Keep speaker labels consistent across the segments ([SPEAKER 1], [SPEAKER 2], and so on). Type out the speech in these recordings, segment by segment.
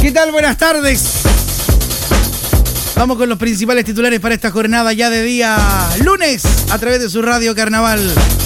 [SPEAKER 1] ¿Qué tal? Buenas tardes. Vamos con los principales titulares para esta jornada ya de día lunes a través de su radio Carnaval.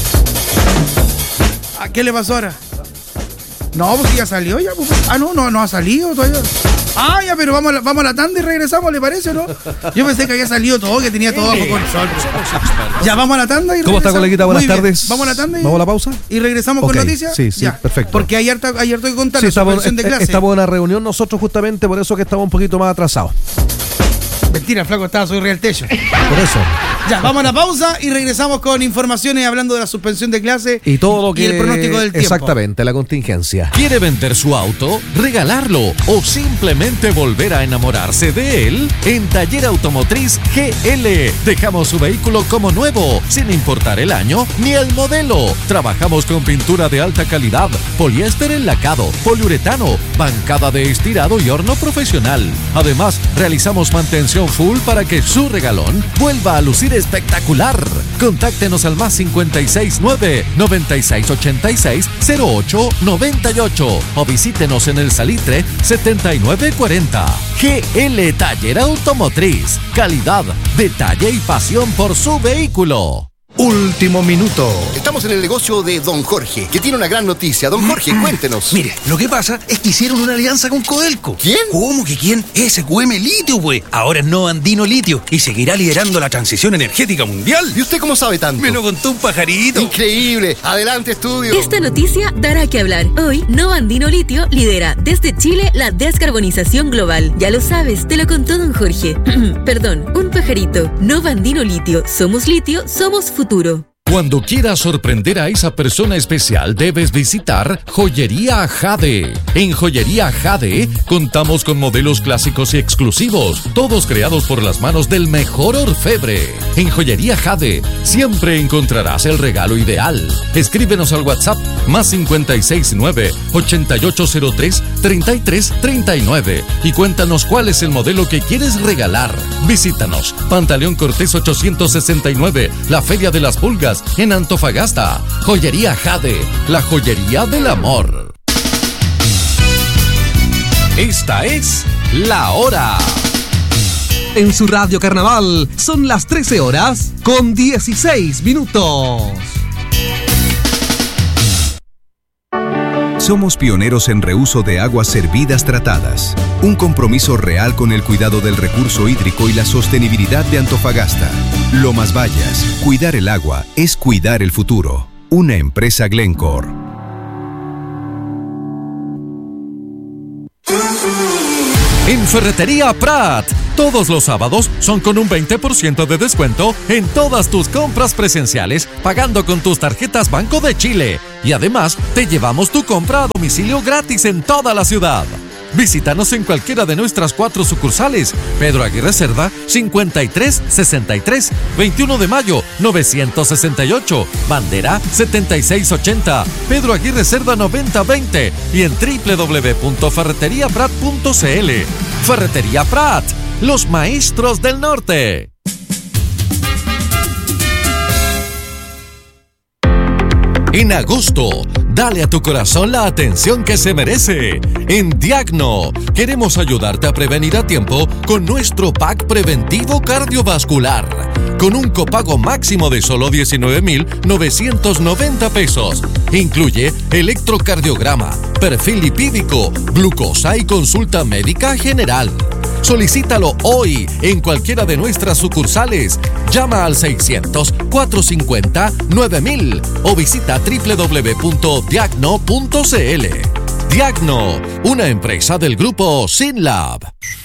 [SPEAKER 1] ¿A qué le pasó ahora? No, pues ya salió ya. Ah, no ha salido todavía. Ah, ya, pero vamos a la tanda y regresamos, ¿le parece o no? Yo pensé que había salido todo, que tenía todo bajo control. Ya, vamos a la tanda y regresamos.
[SPEAKER 2] ¿Cómo está, coleguita? Buenas tardes.
[SPEAKER 1] Vamos a la tanda y...
[SPEAKER 2] ¿Vamos a la pausa?
[SPEAKER 1] ¿Y regresamos con noticias?
[SPEAKER 2] Sí, ya. Perfecto.
[SPEAKER 1] Porque ayer tengo que contar
[SPEAKER 2] sí,
[SPEAKER 1] la suspensión de clase.
[SPEAKER 2] Estamos en la reunión nosotros justamente, por eso que estamos un poquito más atrasados.
[SPEAKER 1] Mentira, flaco, estaba sobre el techo.
[SPEAKER 2] Por eso.
[SPEAKER 1] Ya, vamos a la pausa y regresamos con informaciones hablando de la suspensión de clase
[SPEAKER 2] y todo lo que...
[SPEAKER 1] y el pronóstico del tiempo.
[SPEAKER 2] Exactamente, la contingencia.
[SPEAKER 3] ¿Quiere vender su auto, regalarlo o simplemente volver a enamorarse de él? En Taller Automotriz GL dejamos su vehículo como nuevo, sin importar el año ni el modelo. Trabajamos con pintura de alta calidad, poliéster enlacado, poliuretano, bancada de estirado y horno profesional. Además, realizamos mantención full para que su regalón vuelva a lucir espectacular. Contáctenos al más 569-9686-0898 o visítenos en el Salitre 7940. GL Taller Automotriz. Calidad, detalle y pasión por su vehículo.
[SPEAKER 4] Último minuto. Estamos en el negocio de Don Jorge, que tiene una gran noticia. Don Jorge, cuéntenos.
[SPEAKER 5] Mire, lo que pasa es que hicieron una alianza con Codelco.
[SPEAKER 4] ¿Quién?
[SPEAKER 5] ¿Cómo que quién? SQM Litio, güey. Ahora es Nova Andino Litio y seguirá liderando la transición energética mundial.
[SPEAKER 4] ¿Y usted cómo sabe tanto?
[SPEAKER 5] Me lo contó un pajarito.
[SPEAKER 4] Increíble. Adelante, estudio.
[SPEAKER 6] Esta noticia dará que hablar. Hoy, Nova Andino Litio lidera desde Chile la descarbonización global. Ya lo sabes, te lo contó Don Jorge. Perdón, un pajarito. Nova Andino Litio. Somos litio, somos futuro.
[SPEAKER 3] Cuando quieras sorprender a esa persona especial, debes visitar Joyería Jade. En Joyería Jade contamos con modelos clásicos y exclusivos, todos creados por las manos del mejor orfebre. En Joyería Jade siempre encontrarás el regalo ideal. Escríbenos al WhatsApp más 569-8803-3339 y cuéntanos cuál es el modelo que quieres regalar. Visítanos, Pantaleón Cortés 869, la Feria de las Pulgas, en Antofagasta. Joyería Jade, la joyería del amor. Esta es La Hora.
[SPEAKER 7] En su radio Carnaval son las 13 horas con 16 minutos.
[SPEAKER 8] Somos pioneros en reuso de aguas servidas tratadas. Un compromiso real con el cuidado del recurso hídrico y la sostenibilidad de Antofagasta. Lomas Vallas, cuidar el agua es cuidar el futuro. Una empresa Glencore.
[SPEAKER 3] En Ferretería Prat, todos los sábados son con un 20% de descuento en todas tus compras presenciales, pagando con tus tarjetas Banco de Chile. Y además, te llevamos tu compra a domicilio gratis en toda la ciudad. Visítanos en cualquiera de nuestras 4 sucursales. Pedro Aguirre Cerda, 5363, 21 de mayo, 968, Bandera, 7680, Pedro Aguirre Cerda 9020 y en www.ferreteriaprat.cl. Ferretería Prat, los maestros del norte. En agosto, dale a tu corazón la atención que se merece. En Diagno, queremos ayudarte a prevenir a tiempo con nuestro pack preventivo cardiovascular. Con un copago máximo de solo 19,990 pesos. Incluye electrocardiograma, perfil lipídico, glucosa y consulta médica general. Solicítalo hoy en cualquiera de nuestras sucursales. Llama al 600-450-9000 o visita www.diagno.cl. Diagno, una empresa del grupo Synlab.